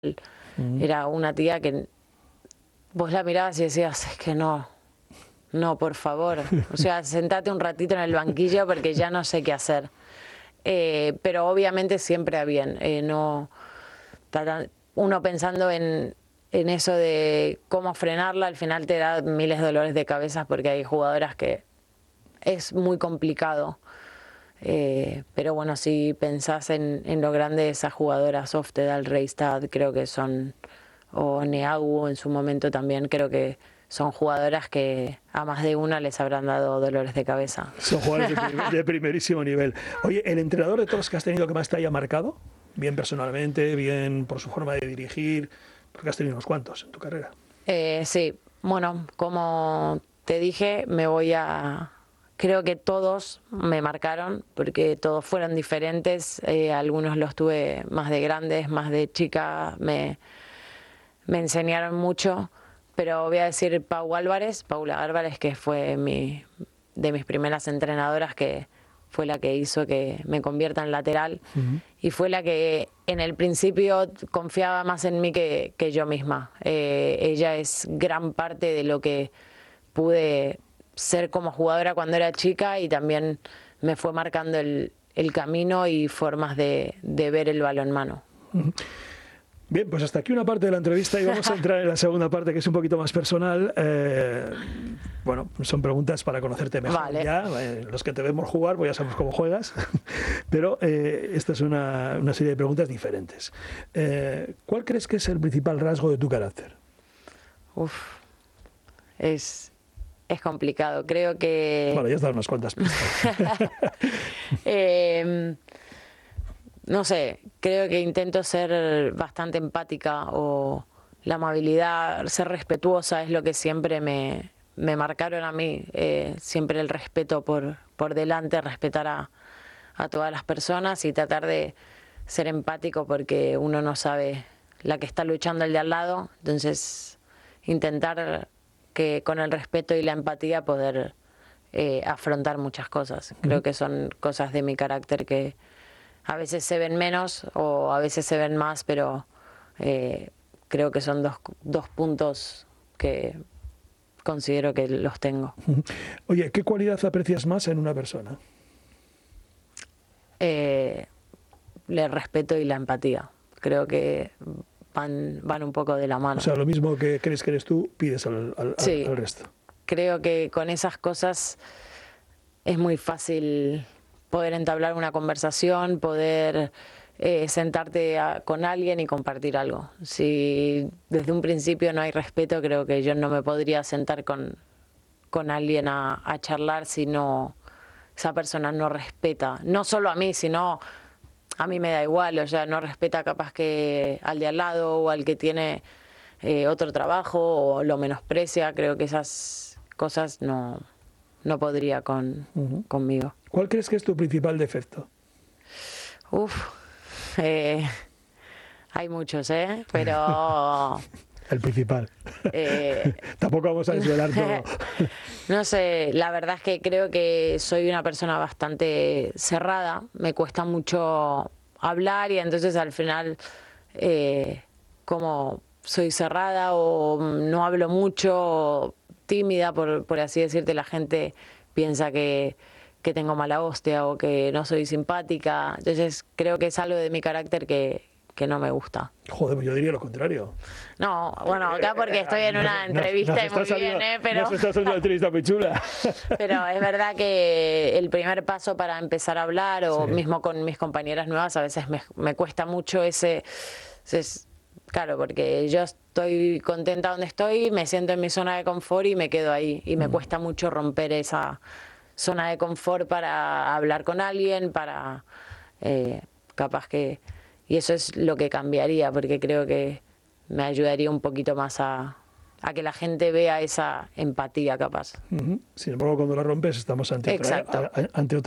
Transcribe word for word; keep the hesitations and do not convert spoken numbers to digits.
Mm. Era una tía que vos la mirabas y decías, es que no, no, por favor. O sea, sentate un ratito en el banquillo porque ya no sé qué hacer. Eh, pero obviamente siempre a bien. Eh, no, uno pensando en, en eso de cómo frenarla, al final te da miles de dolores de cabeza porque hay jugadoras que es muy complicado. Eh, pero bueno, si pensás en, en lo grande de esas jugadoras, Oftedal, Reistad, creo que son, o Neagu en su momento también, creo que son jugadoras que a más de una les habrán dado dolores de cabeza. Son jugadores de, primer, de primerísimo nivel. Oye, ¿el entrenador de todos los que has tenido que más te haya marcado? Bien personalmente, bien por su forma de dirigir, porque has tenido unos cuantos en tu carrera. Eh, sí, bueno, como te dije, me voy a... Creo que todos me marcaron, porque todos fueron diferentes. Eh, algunos los tuve más de grandes, más de chica, me, me enseñaron mucho. Pero voy a decir Pau Álvarez, Paula Álvarez, que fue mi, de mis primeras entrenadoras, que fue la que hizo que me convierta en lateral. Uh-huh. Y fue la que en el principio confiaba más en mí que, que yo misma. Eh, ella es gran parte de lo que pude ser como jugadora cuando era chica, y también me fue marcando el, el camino y formas de, de ver el balonmano. Uh-huh. Bien, pues hasta aquí una parte de la entrevista y vamos a entrar en la segunda parte, que es un poquito más personal. Eh, bueno, son preguntas para conocerte mejor. Vale. Ya, eh, los que te vemos jugar, pues ya sabemos cómo juegas, pero eh, esta es una, una serie de preguntas diferentes. Eh, ¿Cuál crees que es el principal rasgo de tu carácter? Uf, es, es complicado. Creo que... Bueno, ya has dado unas cuantas pistas. eh, No sé, creo que intento ser bastante empática, o la amabilidad, ser respetuosa es lo que siempre me, me marcaron a mí. Eh, siempre el respeto por, por delante, respetar a, a todas las personas y tratar de ser empático, porque uno no sabe la que está luchando el de al lado. Entonces, intentar que con el respeto y la empatía poder eh, afrontar muchas cosas. Creo que son cosas de mi carácter que a veces se ven menos o a veces se ven más, pero eh, creo que son dos, dos puntos que considero que los tengo. Oye, ¿qué cualidad aprecias más en una persona? Eh, el respeto y la empatía. Creo que van, van un poco de la mano. O sea, lo mismo que crees que eres tú, pides al, al, sí, al resto. Creo que con esas cosas es muy fácil poder entablar una conversación, poder eh, sentarte a, con alguien y compartir algo. Si desde un principio no hay respeto, creo que yo no me podría sentar con, con alguien a, a charlar si no, esa persona no respeta, no solo a mí, sino a mí me da igual, o sea, no respeta capaz que al de al lado o al que tiene eh, otro trabajo, o lo menosprecia. Creo que esas cosas no, no podría con, uh-huh. conmigo. ¿Cuál crees que es tu principal defecto? Uf, eh, hay muchos, ¿eh? Pero... El principal. Eh, Tampoco vamos a desvelar todo. No sé, la verdad es que creo que soy una persona bastante cerrada. Me cuesta mucho hablar y entonces al final, eh, como soy cerrada o no hablo mucho, tímida, por, por así decirte, la gente piensa que... que tengo mala hostia o que no soy simpática. Entonces creo que es algo de mi carácter que, que no me gusta. Joder, pues yo diría lo contrario. No, bueno, acá porque estoy en una entrevista no, y muy saliendo, bien, ¿eh? Pero... No estás haciendo una entrevista muy chula. Pero es verdad que el primer paso para empezar a hablar, o sí. mismo con mis compañeras nuevas, a veces me, me cuesta mucho ese... ese Claro, porque yo estoy contenta donde estoy, me siento en mi zona de confort y me quedo ahí. Y me mm. cuesta mucho romper esa zona de confort para hablar con alguien, para eh, capaz que... Y eso es lo que cambiaría, porque creo que me ayudaría un poquito más a, a que la gente vea esa empatía capaz. Uh-huh. Sin embargo, cuando la rompes estamos ante otra, ante otra